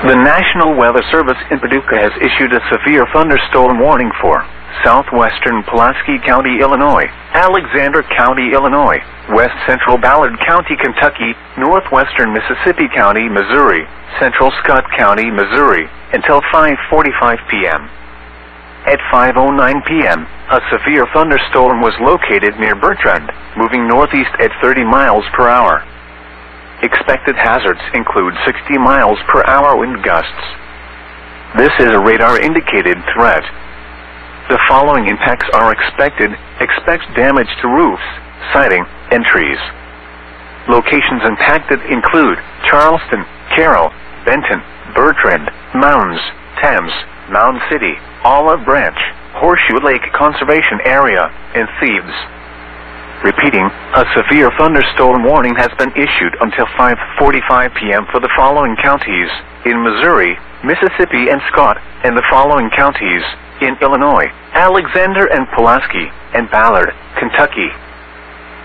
The National Weather Service in Paducah has issued a severe thunderstorm warning for southwestern Pulaski County, Illinois, Alexander County, Illinois, west central Ballard County, Kentucky, northwestern Mississippi County, Missouri, central Scott County, Missouri, until 5:45 p.m. At 5:09 p.m., a severe thunderstorm was located near Bertrand, moving northeast at 30 miles per hour. Expected hazards include 60 miles per hour wind gusts. This is a radar-indicated threat. The following impacts are expected. Expect damage to roofs, siding, and trees. Locations impacted include Charleston, Carroll, Benton, Bertrand, Mounds, Thames, Mound City, Olive Branch, Horseshoe Lake Conservation Area, and Thebes. Repeating, a severe thunderstorm warning has been issued until 5:45 p.m. for the following counties in Missouri, Mississippi, and Scott, and the following counties in Illinois, Alexander and Pulaski, and Ballard, Kentucky.